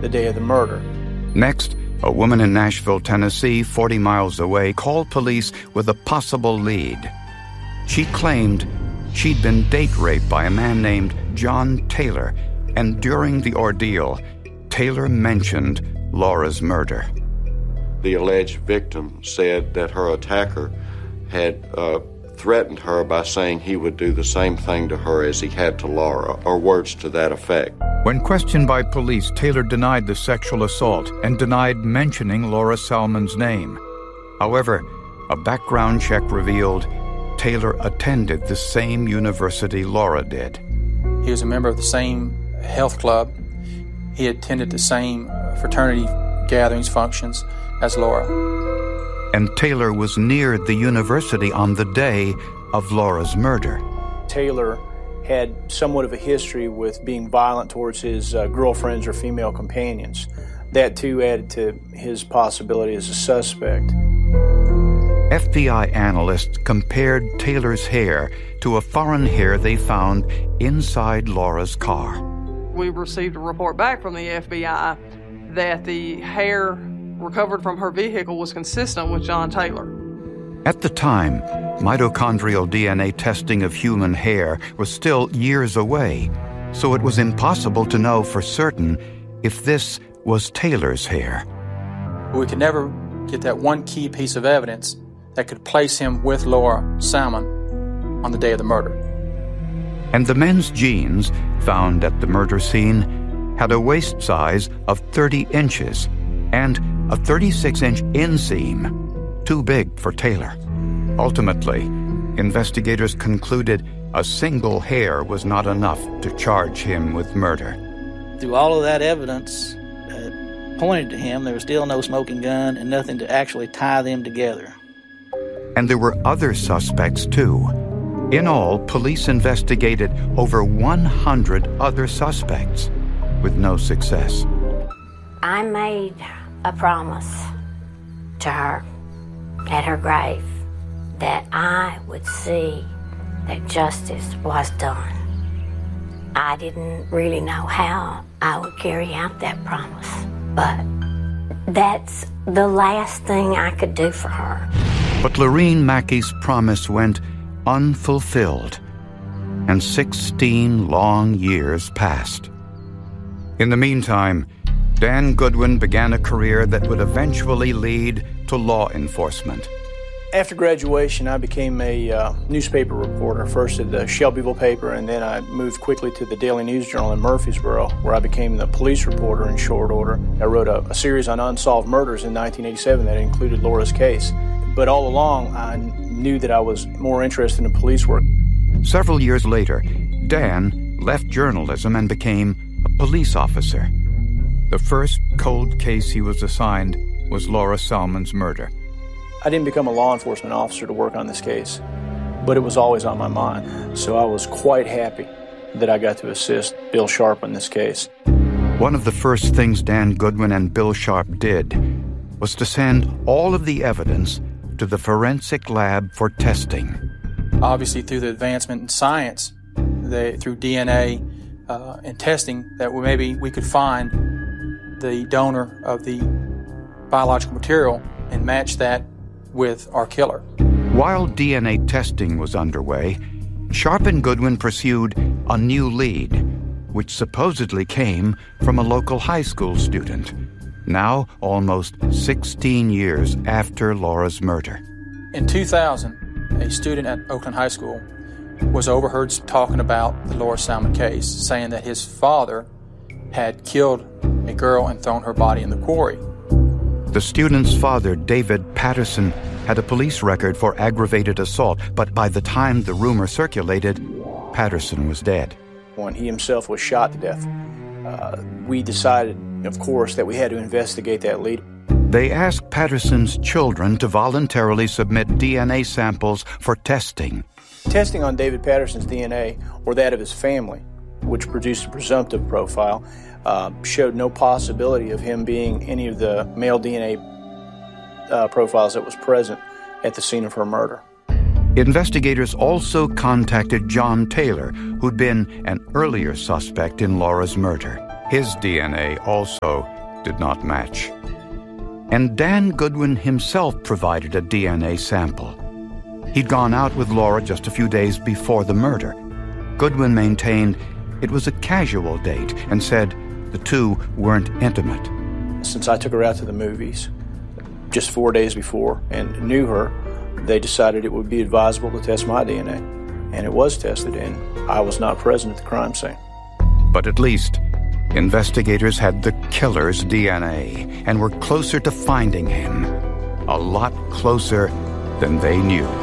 the day of the murder. Next, a woman in Nashville, Tennessee, 40 miles away, called police with a possible lead. She claimed she'd been date raped by a man named John Taylor, and during the ordeal, Taylor mentioned Laura's murder. The alleged victim said that her attacker had threatened her by saying he would do the same thing to her as he had to Laura, or words to that effect. When questioned by police, Taylor denied the sexual assault and denied mentioning Laura Salmon's name. However, a background check revealed Taylor attended the same university Laura did. He was a member of the same health club. He attended the same fraternity gatherings, functions as Laura. And Taylor was near the university on the day of Laura's murder. Taylor had somewhat of a history with being violent towards his girlfriends or female companions. That, too, added to his possibility as a suspect. FBI analysts compared Taylor's hair to a foreign hair they found inside Laura's car. We received a report back from the FBI that the hair recovered from her vehicle was consistent with John Taylor. At the time, mitochondrial DNA testing of human hair was still years away, so it was impossible to know for certain if this was Taylor's hair. We could never get that one key piece of evidence that could place him with Laura Salmon on the day of the murder. And the men's jeans found at the murder scene had a waist size of 30 inches and a 36-inch inseam, too big for Taylor. Ultimately, investigators concluded a single hair was not enough to charge him with murder. Through all of that evidence that pointed to him, there was still no smoking gun and nothing to actually tie them together. And there were other suspects, too. In all, police investigated over 100 other suspects with no success. I made a promise to her at her grave that I would see that justice was done. I didn't really know how I would carry out that promise, but that's the last thing I could do for her. But Lorene Mackey's promise went unfulfilled, and 16 long years passed. In the meantime, Dan Goodwin began a career that would eventually lead to law enforcement. After graduation, I became a newspaper reporter, first at the Shelbyville paper, and then I moved quickly to the Daily News Journal in Murfreesboro, where I became the police reporter in short order. I wrote a series on unsolved murders in 1987 that included Laura's case. But all along, I knew that I was more interested in police work. Several years later, Dan left journalism and became a police officer. The first cold case he was assigned was Laura Salmon's murder. I didn't become a law enforcement officer to work on this case, but it was always on my mind. So I was quite happy that I got to assist Bill Sharp on this case. One of the first things Dan Goodwin and Bill Sharp did was to send all of the evidence to the forensic lab for testing. Obviously, through the advancement in science, through DNA and testing, that maybe we could find the donor of the biological material and match that with our killer. While DNA testing was underway, Sharp and Goodwin pursued a new lead, which supposedly came from a local high school student, now almost 16 years after Laura's murder. In 2000, a student at Oakland High School was overheard talking about the Laura Salmon case, saying that his father had killed a girl and thrown her body in the quarry. The student's father, David Patterson, had a police record for aggravated assault, but by the time the rumor circulated, Patterson was dead. When he himself was shot to death, we decided, of course, that we had to investigate that lead. They asked Patterson's children to voluntarily submit DNA samples for testing. Testing on David Patterson's DNA, or that of his family, which produced a presumptive profile, showed no possibility of him being any of the male DNA profiles that was present at the scene of her murder. Investigators also contacted John Taylor, who'd been an earlier suspect in Laura's murder. His DNA also did not match. And Dan Goodwin himself provided a DNA sample. He'd gone out with Laura just a few days before the murder. Goodwin maintained it was a casual date and said the two weren't intimate. Since I took her out to the movies just 4 days before and knew her, they decided it would be advisable to test my DNA. And it was tested, and I was not present at the crime scene. But at least investigators had the killer's DNA and were closer to finding him. A lot closer than they knew.